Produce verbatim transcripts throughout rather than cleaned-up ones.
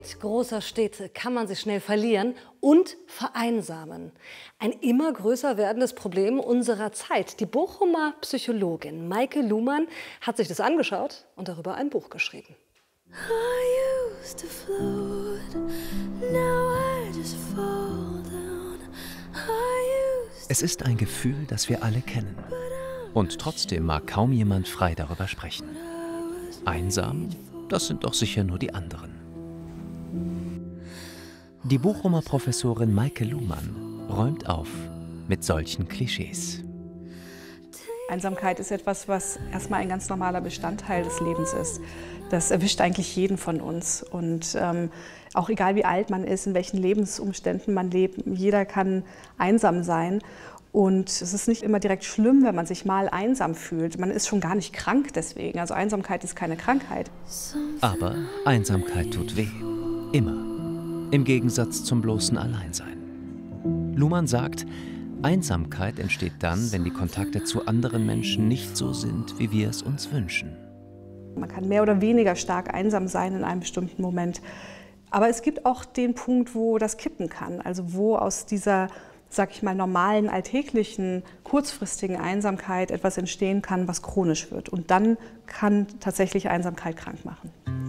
Großer Städte kann man sich schnell verlieren und vereinsamen. Ein immer größer werdendes Problem unserer Zeit. Die Bochumer Psychologin Maike Luhmann hat sich das angeschaut und darüber ein Buch geschrieben. Es ist ein Gefühl, das wir alle kennen. Und trotzdem mag kaum jemand frei darüber sprechen. Einsam, das sind doch sicher nur die anderen. Die Bochumer Professorin Maike Luhmann räumt auf mit solchen Klischees. Einsamkeit ist etwas, was erstmal ein ganz normaler Bestandteil des Lebens ist. Das erwischt eigentlich jeden von uns. Und ähm, auch egal wie alt man ist, in welchen Lebensumständen man lebt, jeder kann einsam sein. Und es ist nicht immer direkt schlimm, wenn man sich mal einsam fühlt. Man ist schon gar nicht krank deswegen. Also Einsamkeit ist keine Krankheit. Aber Einsamkeit tut weh. Immer. Im Gegensatz zum bloßen Alleinsein. Luhmann sagt, Einsamkeit entsteht dann, wenn die Kontakte zu anderen Menschen nicht so sind, wie wir es uns wünschen. Man kann mehr oder weniger stark einsam sein in einem bestimmten Moment. Aber es gibt auch den Punkt, wo das kippen kann. Also wo aus dieser, sag ich mal, normalen, alltäglichen, kurzfristigen Einsamkeit etwas entstehen kann, was chronisch wird. Und dann kann tatsächlich Einsamkeit krank machen.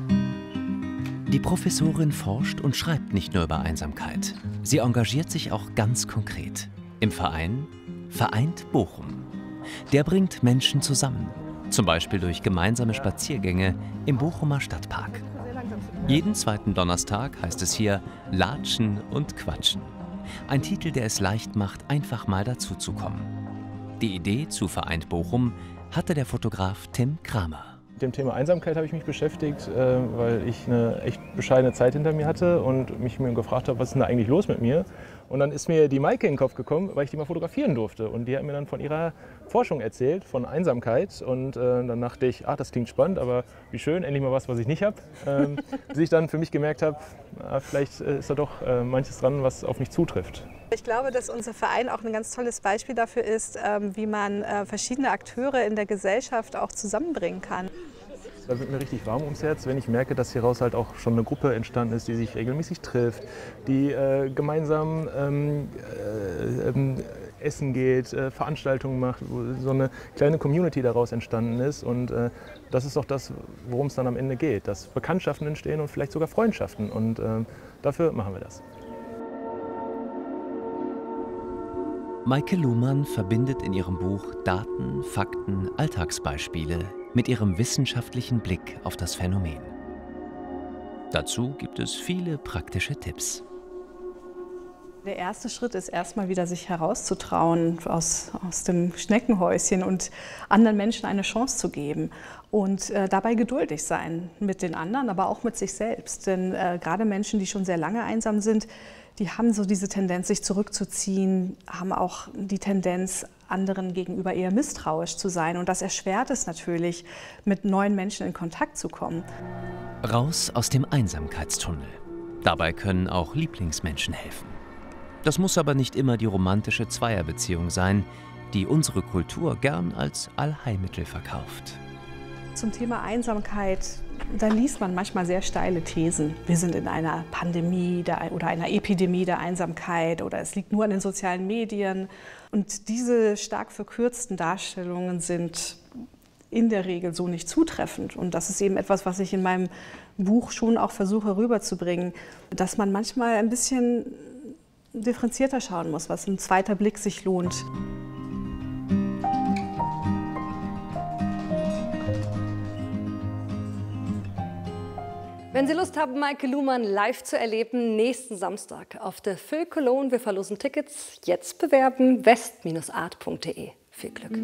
Die Professorin forscht und schreibt nicht nur über Einsamkeit. Sie engagiert sich auch ganz konkret im Verein Vereint Bochum. Der bringt Menschen zusammen, zum Beispiel durch gemeinsame Spaziergänge im Bochumer Stadtpark. Jeden zweiten Donnerstag heißt es hier Latschen und Quatschen. Ein Titel, der es leicht macht, einfach mal dazuzukommen. Die Idee zu Vereint Bochum hatte der Fotograf Tim Kramer. Mit dem Thema Einsamkeit habe ich mich beschäftigt, weil ich eine echt bescheidene Zeit hinter mir hatte und mich mir gefragt habe, was ist denn da eigentlich los mit mir? Und dann ist mir die Maike in den Kopf gekommen, weil ich die mal fotografieren durfte. Und die hat mir dann von ihrer Forschung erzählt, von Einsamkeit. Und äh, dann dachte ich, ah, das klingt spannend, aber wie schön, endlich mal was, was ich nicht habe. Ähm, bis ich dann für mich gemerkt habe, ah, vielleicht ist da doch äh, manches dran, was auf mich zutrifft. Ich glaube, dass unser Verein auch ein ganz tolles Beispiel dafür ist, wie man verschiedene Akteure in der Gesellschaft auch zusammenbringen kann. Da wird mir richtig warm ums Herz, wenn ich merke, dass hieraus halt auch schon eine Gruppe entstanden ist, die sich regelmäßig trifft, die äh, gemeinsam ähm, äh, ähm, essen geht, äh, Veranstaltungen macht, wo so eine kleine Community daraus entstanden ist. Und äh, das ist auch das, worum es dann am Ende geht, dass Bekanntschaften entstehen und vielleicht sogar Freundschaften. Und äh, dafür machen wir das. Maike Luhmann verbindet in ihrem Buch Daten, Fakten, Alltagsbeispiele mit ihrem wissenschaftlichen Blick auf das Phänomen. Dazu gibt es viele praktische Tipps. Der erste Schritt ist erstmal wieder, sich herauszutrauen aus, aus dem Schneckenhäuschen und anderen Menschen eine Chance zu geben. Und äh, dabei geduldig sein mit den anderen, aber auch mit sich selbst. Denn äh, gerade Menschen, die schon sehr lange einsam sind, die haben so diese Tendenz, sich zurückzuziehen, haben auch die Tendenz, anderen gegenüber eher misstrauisch zu sein. Und das erschwert es natürlich, mit neuen Menschen in Kontakt zu kommen. Raus aus dem Einsamkeitstunnel. Dabei können auch Lieblingsmenschen helfen. Das muss aber nicht immer die romantische Zweierbeziehung sein, die unsere Kultur gern als Allheilmittel verkauft. Zum Thema Einsamkeit, da liest man manchmal sehr steile Thesen. Wir sind in einer Pandemie oder einer Epidemie der Einsamkeit oder es liegt nur an den sozialen Medien. Und diese stark verkürzten Darstellungen sind in der Regel so nicht zutreffend. Und das ist eben etwas, was ich in meinem Buch schon auch versuche rüberzubringen, dass man manchmal ein bisschen differenzierter schauen muss, was ein zweiter Blick sich lohnt. Wenn Sie Lust haben, Maike Luhmann live zu erleben, nächsten Samstag auf der Phil Cologne. Wir verlosen Tickets. Jetzt bewerben west Bindestrich art Punkt de. Viel Glück.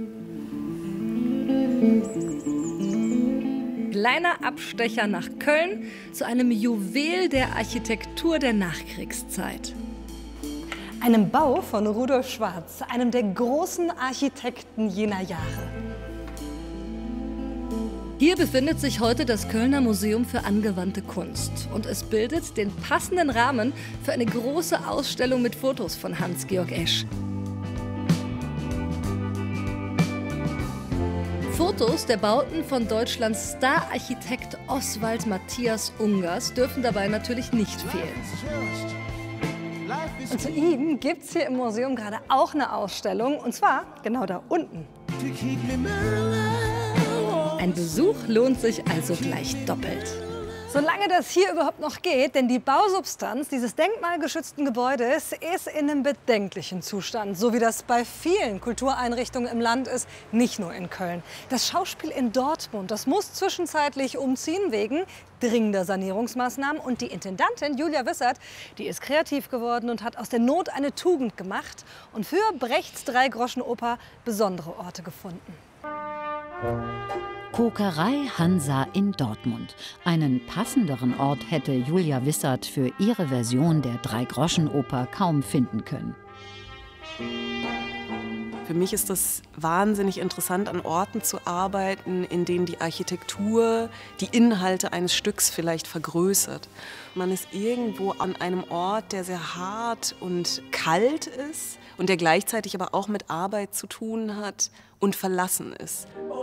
Kleiner Abstecher nach Köln zu einem Juwel der Architektur der Nachkriegszeit. Einem Bau von Rudolf Schwarz, einem der großen Architekten jener Jahre. Hier befindet sich heute das Kölner Museum für angewandte Kunst und es bildet den passenden Rahmen für eine große Ausstellung mit Fotos von Hans-Georg Esch. Fotos Fotos der Bauten von Deutschlands Star-Architekt Oswald Matthias Ungers dürfen dabei natürlich nicht fehlen. Und zu ihm gibt es hier im Museum gerade auch eine Ausstellung, und zwar genau da unten. Ein Besuch lohnt sich also gleich doppelt. Solange das hier überhaupt noch geht, denn die Bausubstanz dieses denkmalgeschützten Gebäudes ist in einem bedenklichen Zustand, so wie das bei vielen Kultureinrichtungen im Land ist, nicht nur in Köln. Das Schauspiel in Dortmund, das muss zwischenzeitlich umziehen wegen dringender Sanierungsmaßnahmen, und die Intendantin Julia Wissert, die ist kreativ geworden und hat aus der Not eine Tugend gemacht und für Brechts Dreigroschenoper besondere Orte gefunden. Kokerei Hansa in Dortmund. Einen passenderen Ort hätte Julia Wissert für ihre Version der Dreigroschenoper kaum finden können. Für mich ist es wahnsinnig interessant, an Orten zu arbeiten, in denen die Architektur die Inhalte eines Stücks vielleicht vergrößert. Man ist irgendwo an einem Ort, der sehr hart und kalt ist und der gleichzeitig aber auch mit Arbeit zu tun hat und verlassen ist.